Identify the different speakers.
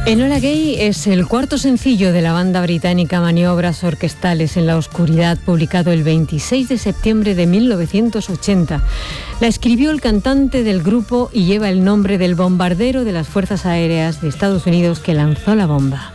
Speaker 1: Enola Gay es el cuarto sencillo de la banda británica Maniobras Orquestales en la Oscuridad, publicado el 26 de septiembre de 1980. La escribió el cantante del grupo y lleva el nombre del bombardero de las Fuerzas Aéreas de Estados Unidos que lanzó la bomba.